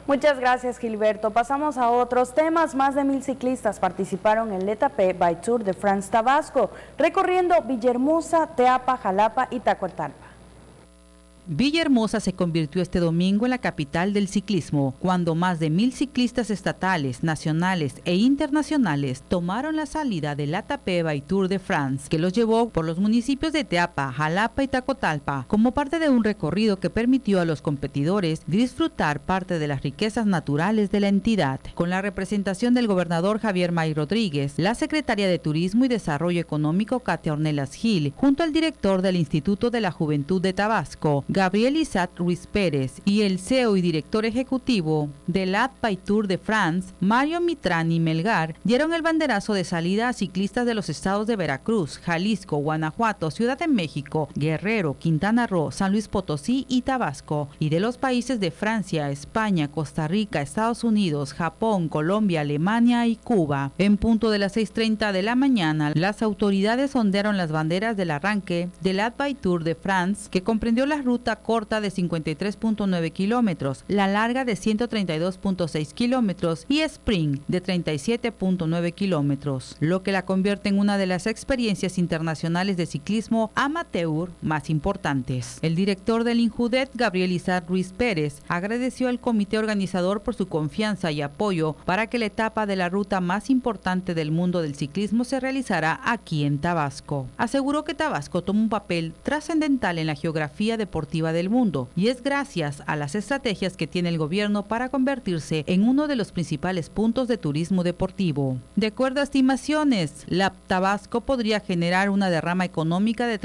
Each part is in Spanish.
Muchas gracias, Gilberto. Pasamos a otros temas. Más de 1000 ciclistas participaron en el Etapé by Tour de France Tabasco, recorriendo Villahermosa, Teapa, Jalapa y Tacotalpa. Villahermosa se convirtió este domingo en la capital del ciclismo, cuando más de 1000 ciclistas estatales, nacionales e internacionales tomaron la salida del Etapé by Tour de France, que los llevó por los municipios de Teapa, Jalapa y Tacotalpa, como parte de un recorrido que permitió a los competidores disfrutar parte de las riquezas naturales de la entidad. Con la representación del gobernador Javier May Rodríguez, la secretaria de Turismo y Desarrollo Económico Katia Ornelas Gil, junto al director del Instituto de la Juventud de Tabasco, Gabriel Isaac Ruiz Pérez, y el CEO y director ejecutivo del Etapé by Tour de France, Mario Mitrani Melgar, dieron el banderazo de salida a ciclistas de los estados de Veracruz, Jalisco, Guanajuato, Ciudad de México, Guerrero, Quintana Roo, San Luis Potosí y Tabasco, y de los países de Francia, España, Costa Rica, Estados Unidos, Japón, Colombia, Alemania y Cuba. En punto de las 6:30 de la mañana, las autoridades ondearon las banderas del arranque del Etapé by Tour de France, que comprendió la ruta corta de 53.9 kilómetros, la larga de 132.6 kilómetros y sprint de 37.9 kilómetros, lo que la convierte en una de las experiencias internacionales de ciclismo amateur más importantes. El director del INJUDET, Gabriel Isaac Ruiz Pérez, agradeció al comité organizador por su confianza y apoyo para que la etapa de la ruta más importante del mundo del ciclismo se realizara aquí en Tabasco. Aseguró que Tabasco toma un papel trascendental en la geografía deportiva del mundo, y es gracias a las estrategias que tiene el gobierno para convertirse en uno de los principales puntos de turismo deportivo. De acuerdo a estimaciones, la Tabasco podría generar una derrama económica de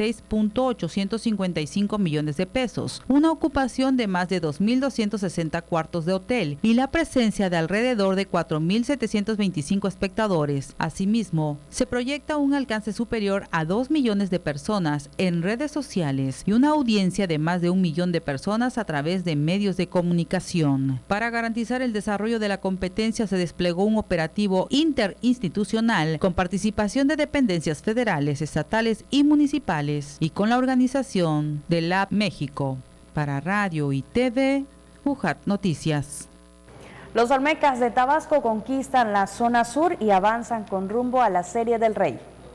36.855 millones de pesos, una ocupación de más de 2.260 cuartos de hotel y la presencia de alrededor de 4.725 espectadores. Asimismo, se proyecta un alcance superior a 2 millones de personas en redes sociales y una audiencia de más de 1 millón de personas a través de medios de comunicación. Para garantizar el desarrollo de la competencia se desplegó un operativo interinstitucional con participación de dependencias federales, estatales y municipales, y con la organización de LAB México. Para Radio y TV, UJAT Noticias. Los Olmecas de Tabasco conquistan la zona sur y avanzan con rumbo a la Serie del Rey.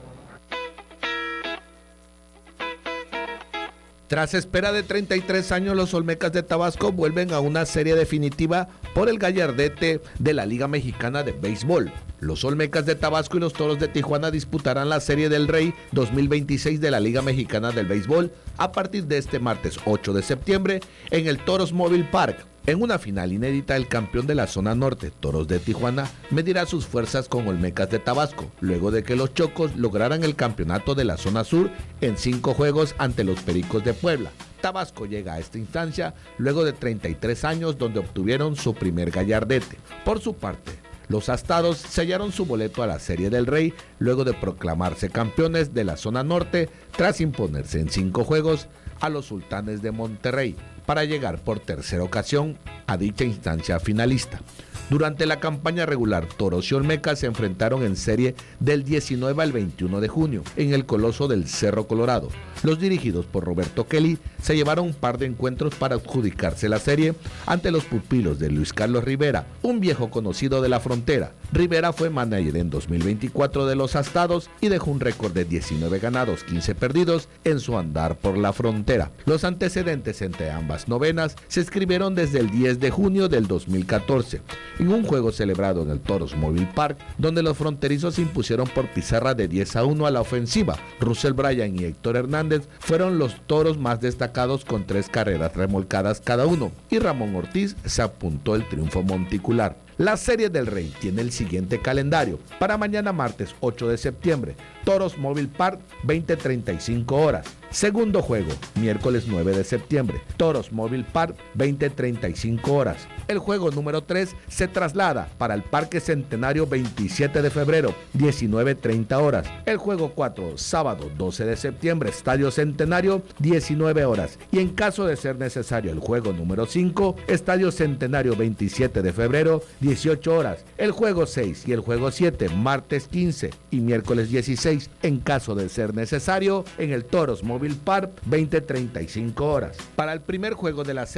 Tras espera de 33 años, los Olmecas de Tabasco vuelven a una serie definitiva por el gallardete de la Liga Mexicana de Béisbol. Los Olmecas de Tabasco y los Toros de Tijuana disputarán la Serie del Rey 2026 de la Liga Mexicana del Béisbol a partir de este martes 8 de septiembre en el Toros Mobile Park. En una final inédita, el campeón de la zona norte, Toros de Tijuana, medirá sus fuerzas con Olmecas de Tabasco, luego de que los Chocos lograran el campeonato de la zona sur en 5 juegos ante los Pericos de Puebla. Tabasco llega a esta instancia luego de 33 años donde obtuvieron su primer gallardete. Por su parte, los Astados sellaron su boleto a la Serie del Rey luego de proclamarse campeones de la zona norte tras imponerse en 5 juegos a los Sultanes de Monterrey para llegar por tercera ocasión a dicha instancia finalista. Durante la campaña regular, Toros y Olmecas se enfrentaron en serie del 19 al 21 de junio en el Coloso del Cerro Colorado. Los dirigidos por Roberto Kelly se llevaron un par de encuentros para adjudicarse la serie ante los pupilos de Luis Carlos Rivera, un viejo conocido de la frontera. Rivera fue manager en 2024 de los Astados y dejó un récord de 19 ganados, 15 perdidos en su andar por la frontera. Los antecedentes entre ambas novenas se escribieron desde el 10 de junio del 2014. En un juego celebrado en el Toros Mobile Park, donde los fronterizos se impusieron por pizarra de 10-1 a la ofensiva. Russell Bryan y Héctor Hernández fueron los toros más destacados con 3 carreras remolcadas cada uno, y Ramón Ortiz se apuntó el triunfo monticular. La Serie del Rey tiene el siguiente calendario. Para mañana martes 8 de septiembre, Toros Mobile Park, 20:35 horas. Segundo juego, miércoles 9 de septiembre, Toros Mobile Park, 20:35 horas. El juego número 3 se traslada para el Parque Centenario 27 de febrero, 19:30 horas. El juego 4, sábado 12 de septiembre, Estadio Centenario, 19 horas. Y en caso de ser necesario el juego número 5, Estadio Centenario 27 de febrero, 18 horas. El juego 6 y el juego 7, martes 15 y miércoles 16, en caso de ser necesario, en el Toros Mobile Park, 20:35 horas. Para el primer juego de la serie